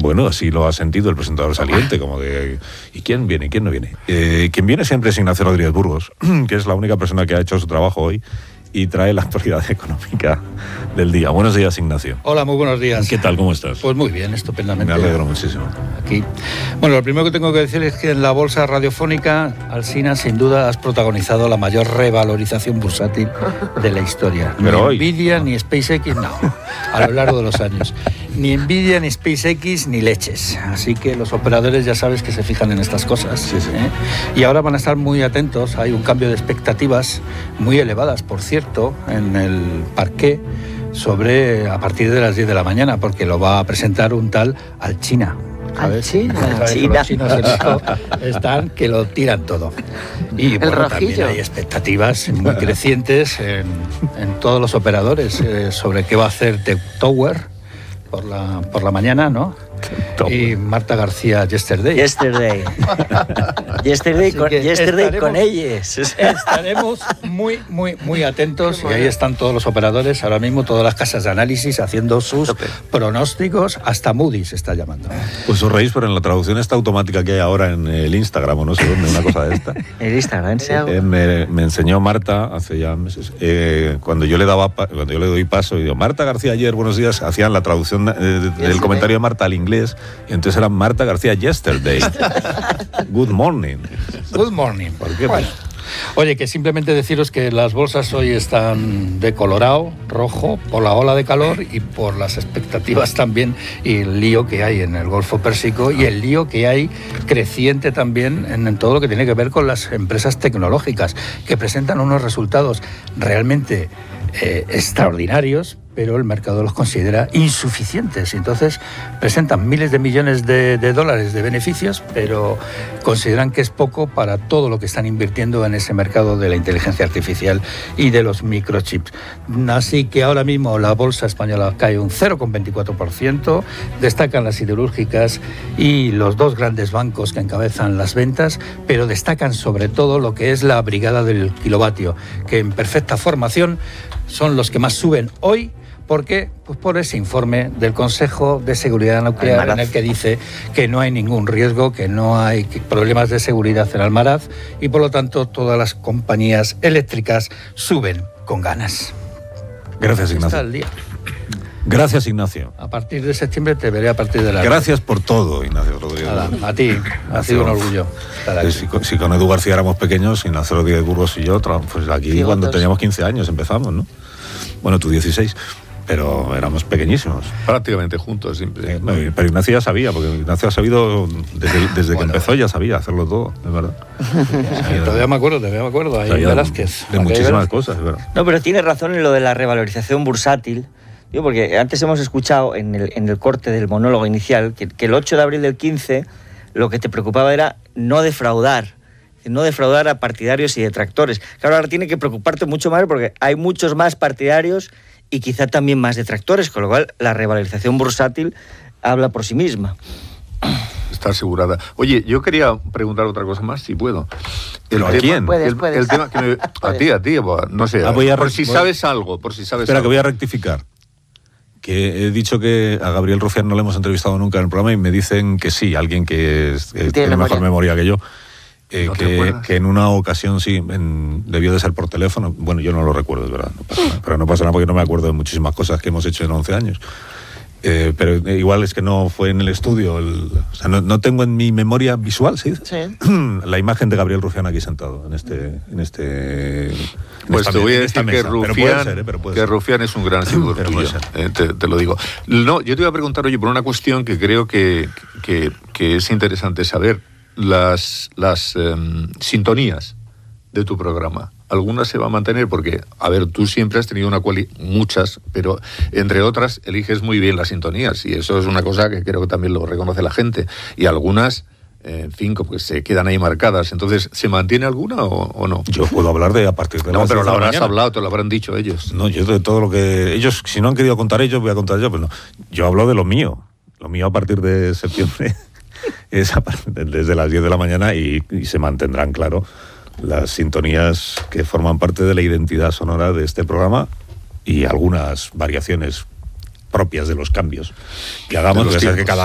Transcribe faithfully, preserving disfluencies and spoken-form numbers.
Bueno, así lo ha sentido el presentador saliente, como de ¿y quién viene? ¿Quién no viene? Eh, quien viene siempre es Ignacio Rodríguez Burgos, que es la única persona que ha hecho su trabajo hoy y trae la actualidad económica del día. Buenos días, Ignacio. Hola, muy buenos días. ¿Qué tal? ¿Cómo estás? Pues muy bien, estupendamente. Me alegro muchísimo. Aquí. Bueno, lo primero que tengo que decir es que en la bolsa radiofónica, Alsina, sin duda, has protagonizado la mayor revalorización bursátil de la historia. Pero ni hoy. Nvidia, ni SpaceX, no, a lo largo de los años. Ni Nvidia, ni SpaceX, ni leches. Así que los operadores ya sabes que se fijan en estas cosas. Sí, sí. ¿eh? Y ahora van a estar muy atentos. Hay un cambio de expectativas muy elevadas, por cierto, en el parqué sobre a partir de las diez de la mañana, porque lo va a presentar un tal Alsina. Alsina. Los chinos en esto están que lo tiran todo. Y bueno, rojillo. también hay expectativas muy crecientes en, en todos los operadores eh, sobre qué va a hacer The Tower por la, por la mañana, ¿no? Top. Y Marta García Yesterday. Yesterday. Yesterday, Así con, que yesterday estaremos- con ellos. Estaremos muy, muy, muy atentos y ahí están todos los operadores, ahora mismo todas las casas de análisis haciendo sus Tope. pronósticos, hasta Moody's se está llamando. Pues os reís, pero en la traducción esta automática que hay ahora en el Instagram, o no sé dónde, una cosa de esta, El Instagram, sí. eh, me, me enseñó Marta hace ya meses, eh, cuando yo le daba pa- cuando yo le doy paso y digo, Marta García ayer, buenos días, hacían la traducción eh, de- del comentario de Marta al inglés, y entonces era Marta García yesterday. Good morning. Good morning. ¿Por qué? Bueno, oye, que simplemente deciros que las bolsas hoy están de colorado, rojo, por la ola de calor y por las expectativas también y el lío que hay en el Golfo Pérsico y el lío que hay creciente también en, en todo lo que tiene que ver con las empresas tecnológicas, que presentan unos resultados realmente eh, extraordinarios, pero el mercado los considera insuficientes. Entonces presentan miles de millones de, de dólares de beneficios, pero consideran que es poco para todo lo que están invirtiendo en ese mercado de la inteligencia artificial y de los microchips. Así que ahora mismo la bolsa española cae un cero coma veinticuatro por ciento, destacan las siderúrgicas y los dos grandes bancos que encabezan las ventas, pero destacan sobre todo lo que es la brigada del kilovatio, que en perfecta formación son los que más suben hoy. ¿Por qué? Pues por ese informe del Consejo de Seguridad Nuclear Almaraz. en el que dice que no hay ningún riesgo, que no hay problemas de seguridad en Almaraz y por lo tanto todas las compañías eléctricas suben con ganas. Gracias, Está Ignacio. el día. Gracias, Ignacio. A partir de septiembre te veré a partir de la... Gracias por todo, Ignacio Rodríguez. Nada, a ti, ha sido un orgullo estar aquí. Eh, Si con, si con Edu García éramos pequeños, Ignacio Rodríguez Burgos y yo, tra- pues aquí Sí, cuando juntos. teníamos quince años empezamos, ¿no? Bueno, tú dieciséis, pero éramos pequeñísimos. Prácticamente juntos siempre. Eh, bueno, pero Ignacio ya sabía, porque Ignacio ha sabido, desde, desde Bueno. que empezó ya sabía hacerlo todo, es verdad. Sí, todavía me acuerdo, todavía me acuerdo. Ahí Sabía Velázquez. de Aquel muchísimas Velázquez. cosas, es verdad. No, pero tiene razón en lo de la revalorización bursátil. Digo, porque antes hemos escuchado en el, en el corte del monólogo inicial que, que el ocho de abril del quince lo que te preocupaba era no defraudar, no defraudar a partidarios y detractores. Claro, ahora tiene que preocuparte mucho más porque hay muchos más partidarios y quizá también más detractores, con lo cual la revalorización bursátil habla por sí misma. Está asegurada. Oye, yo quería preguntar otra cosa más, si puedo. ¿Pero a quién? Puedes, el, puedes. el tema que me- a Puedes. ti, a ti, pues, no sé. Ah, voy a por re- si voy- sabes algo, por si sabes Espera, que algo. voy a rectificar. Que he dicho que a Gabriel Rufián no le hemos entrevistado nunca en el programa y me dicen que sí, alguien que es- eh, tiene memoria. mejor memoria que yo. eh, ¿No te que, acuerdas? que en una ocasión sí, en- debió de ser por teléfono. Bueno, yo no lo recuerdo, es verdad. No pasa nada, pero no pasa nada porque no me acuerdo de muchísimas cosas que hemos hecho en once años. Eh, pero eh, igual es que no fue en el estudio. El, o sea, no, no tengo en mi memoria visual, ¿sí? Sí. La imagen de Gabriel Rufián aquí sentado en este... En este en Pues esta te voy me- a en esta decir que mesa. Pero Rufián, puede ser, ¿eh? Pero puede que ser. Rufián es un gran amigo Pero puede tuyo, ser. eh, te, te lo digo. No, yo te iba a preguntar, oye, por una cuestión que creo que, que, que es interesante saber. Las, las em, sintonías de tu programa. Algunas se van a mantener porque, a ver, tú siempre has tenido una cuali muchas, pero entre otras eliges muy bien las sintonías y eso es una cosa que creo que también lo reconoce la gente. Y algunas, eh, en fin, pues se quedan ahí marcadas. Entonces, ¿se mantiene alguna o, o no? Yo puedo hablar de a partir de No, las pero diez lo de la habrás mañana. hablado, te lo habrán dicho ellos. No, yo de todo lo que... Ellos, si no han querido contar ellos, voy a contar yo, pero no. Yo hablo de lo mío. Lo mío a partir de septiembre es a partir de- desde las diez de la mañana y, y se mantendrán, claro, las sintonías que forman parte de la identidad sonora de este programa y algunas variaciones propias de los cambios que hagamos, De los que, sabes que tiempos. cada